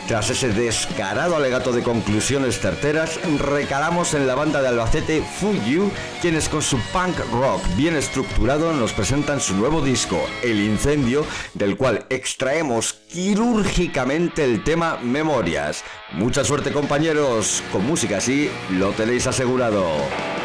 Tras ese descarado alegato de conclusiones certeras, recalamos en la banda de Albacete Full You, quienes con su punk rock bien estructurado nos presentan su nuevo disco, El Incendio, del cual extraemos quirúrgicamente el tema Memorias. Mucha suerte, compañeros, con música así lo tenéis asegurado.